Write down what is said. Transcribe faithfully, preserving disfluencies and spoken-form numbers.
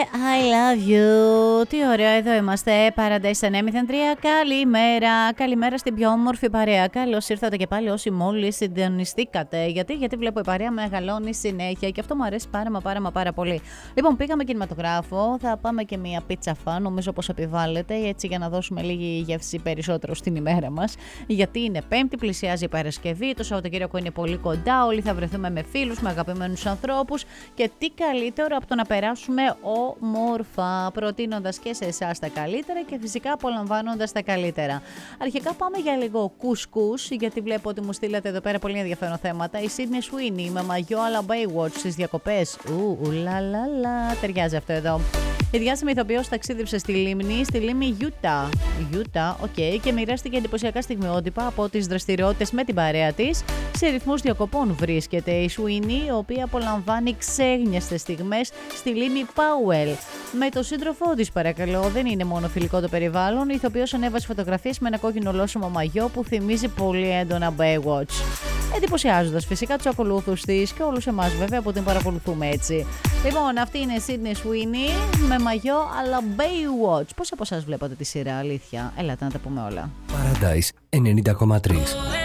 I love you. Τι ωραία, εδώ είμαστε. Paradise εννιά μηδέν τρία. Καλημέρα. Καλημέρα στην πιο όμορφη παρέα. Καλώς ήρθατε και πάλι όσοι μόλις συντονιστήκατε. Γιατί, γιατί βλέπω η παρέα μεγαλώνει συνέχεια και αυτό μου αρέσει πάρα μα πάρα μα πάρα πολύ. Λοιπόν, πήγαμε κινηματογράφο. Θα πάμε και μια πίτσα φαν, νομίζω πως επιβάλλεται, έτσι για να δώσουμε λίγη γεύση περισσότερο στην ημέρα μας. Γιατί είναι Πέμπτη, πλησιάζει η Παρασκευή, το Σαββατοκύριακο είναι πολύ κοντά. Όλοι θα βρεθούμε με φίλους, με αγαπημένους ανθρώπους. Και τι καλύτερο από το να περάσουμε όμορφα, προτείνοντας και σε εσάς τα καλύτερα και φυσικά απολαμβάνοντας τα καλύτερα. Αρχικά πάμε για λίγο κουσκούς, γιατί βλέπω ότι μου στείλατε εδώ πέρα πολύ ενδιαφέρον θέματα. Η Sydney Sweeney με μαγιό αλλά Baywatch στις διακοπές. Ου, ουλαλαλα, ταιριάζει αυτό εδώ. Η διάσημη ηθοποιός ταξίδεψε στη λίμνη, στη λίμνη Utah. Utah, οκ, okay, και μοιράστηκε εντυπωσιακά στιγμιότυπα από τις δραστηριότητες με την παρέα της. Σε ρυθμούς διακοπών βρίσκεται η Sweeney, η οποία απολαμβάνει ξέγνιαστες στιγμές στη λίμνη Powell. Με τον σύντροφό της, παρακαλώ, δεν είναι μόνο φιλικό το περιβάλλον. Η ηθοποιός ανέβασε φωτογραφίες με ένα κόκκινο ολόσωμο μαγιό που θυμίζει πολύ έντονα Baywatch. Εντυπωσιάζοντας φυσικά τους ακολούθους της και όλους εμάς βέβαια που την παρακολουθούμε έτσι. Λοιπόν, αυτή είναι η Sydney Sweeney με μαγιό αλλά Baywatch. Πώς από εσάς βλέπατε τη σειρά, αλήθεια? Έλατε να τα πούμε όλα. Paradise ενενήντα κόμμα τρία.